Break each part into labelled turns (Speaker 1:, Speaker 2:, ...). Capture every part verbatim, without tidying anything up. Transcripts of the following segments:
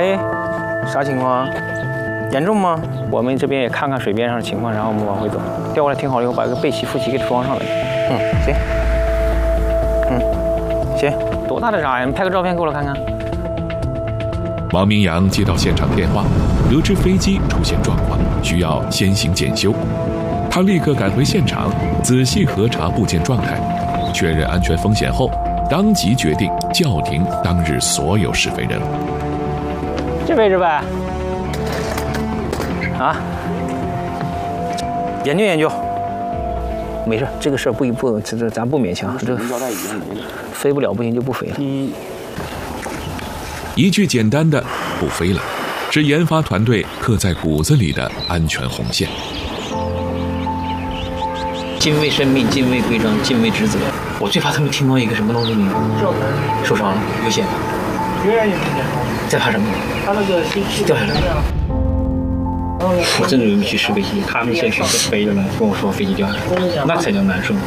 Speaker 1: 喂，啥情况？严重吗？我们这边也看看水边上的情况，然后我们往回走。调过来停好了以后，把这个背鳍、腹鳍给装上来。嗯，行。嗯，行。多大的闸呀？你拍个照片给我来看看。
Speaker 2: 王明阳接到现场电话，得知飞机出现状况，需要先行检修。他立刻赶回现场，仔细核查部件状态，确认安全风险后，当即决定叫停当日所有试飞任务。
Speaker 1: 这位置呗。啊，研究研究，没事，这个事儿不不，这这咱不勉强，这飞不了不行就不飞了。
Speaker 2: 一一句简单的“不飞了”，是研发团队刻在骨子里的安全红线。
Speaker 1: 敬畏生命，敬畏规章，敬畏职责。我最怕他们听到一个什么东西，受伤了，危险了。在怕什么？他那个掉下来了。我真的准备去试飞机，他们先学会飞了呢，跟我说飞机掉下来，那才叫难受。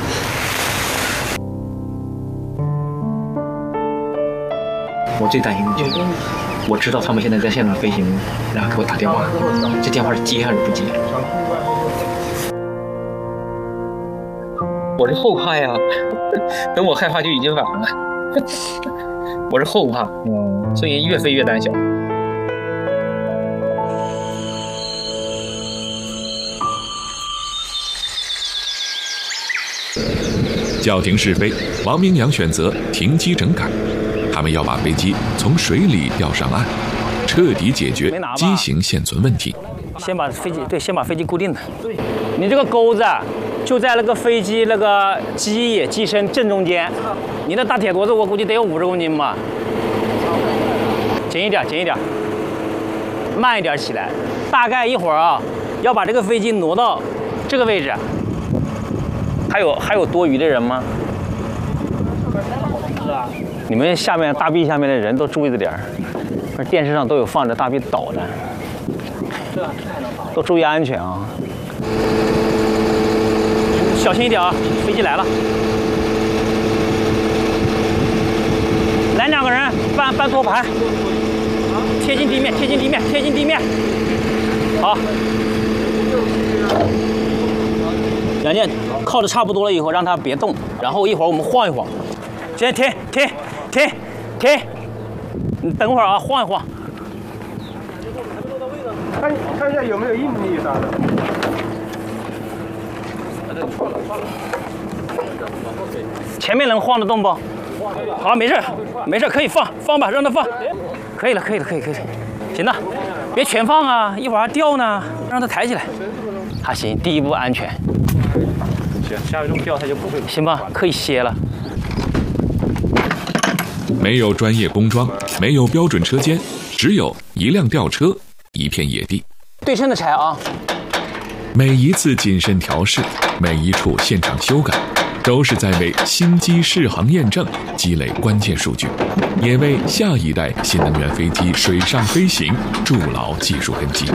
Speaker 1: 我最担心的就是，我知道他们现在在现场飞行，然后给我打电话，这电话是接还是不接？我是后怕呀，等我害怕就已经晚了。我是后怕，嗯，所以越飞越胆小。
Speaker 2: 叫停试飞，王明阳选择停机整改。他们要把飞机从水里吊上岸，彻底解决机型现存问题。
Speaker 1: 先把飞机对，先把飞机固定的。对，你这个钩子就在那个飞机那个机翼机身正中间。你那大铁坨子我估计得有五十公斤吧。紧一点，紧一点，慢一点起来。大概一会儿啊，要把这个飞机挪到这个位置。还有还有多余的人吗？你们下面大臂下面的人都注意着点儿，电视上都有放着大臂倒的，都注意安全啊！小心一点啊，飞机来了，来两个人搬搬托盘，贴近地面，贴近地面，贴近地面，好。杨健靠的差不多了以后，让他别动，然后一会儿我们晃一晃。先停停停停，你等会儿啊，晃一晃。
Speaker 3: 看看一下有没有硬币啥的。
Speaker 1: 前面能晃得动不？好，没事没事，可以放放吧，让他放。可以了，可以了，可以可以。行了，别全放啊，一会儿还掉呢，让他抬起来。还行，第一步安全。行，下回这么掉它就不会。行吧，可以歇了。
Speaker 2: 没有专业工装，没有标准车间，只有一辆吊车，一片野地。
Speaker 1: 对称的拆啊！
Speaker 2: 每一次谨慎调试，每一处现场修改，都是在为新机试航验证积累关键数据，也为下一代新能源飞机水上飞行筑牢技术根基。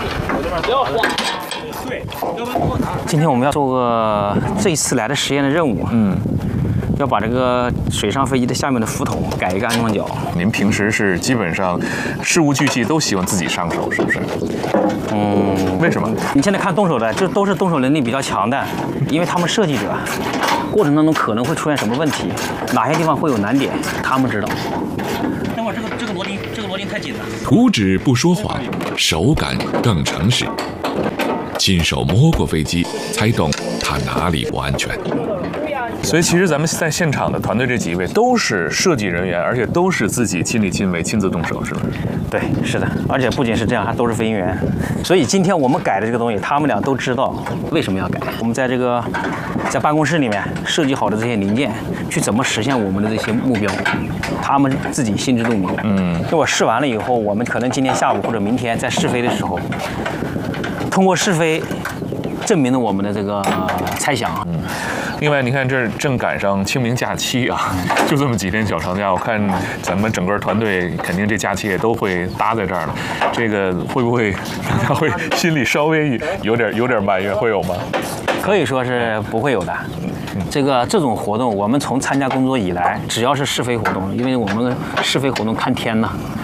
Speaker 1: 今天我们要做个这一次来的实验的任务，嗯，要把这个水上飞机的下面的浮筒改一个安装角。
Speaker 4: 您平时是基本上事无巨细都喜欢自己上手，是不是？
Speaker 1: 嗯，
Speaker 4: 为什么？
Speaker 1: 你现在看动手的，这都是动手能力比较强的，因为他们设计者过程当中可能会出现什么问题，哪些地方会有难点，他们知道。等会儿这个这个螺钉，这个螺钉太紧了。
Speaker 2: 图纸不说谎，手感更诚实。亲手摸过飞机，才懂它哪里不安全。
Speaker 4: 所以其实咱们在现场的团队这几位都是设计人员，而且都是自己亲力亲为、亲自动手，是不是？
Speaker 1: 对，是的，而且不仅是这样，还都是飞行员。所以今天我们改的这个东西，他们俩都知道为什么要改。我们在这个在办公室里面设计好的这些零件，去怎么实现我们的这些目标，他们自己心知肚明。嗯，那我试完了以后，我们可能今天下午或者明天在试飞的时候，通过试飞证明了我们的这个猜想。
Speaker 4: 嗯，另外，你看这正赶上清明假期啊，就这么几天小长假，我看咱们整个团队肯定这假期也都会搭在这儿了。这个会不会大家会心里稍微有点有点埋怨，会有吗？
Speaker 1: 可以说是不会有的。这个这种活动，我们从参加工作以来，只要是试飞活动，因为我们试飞活动看天呐，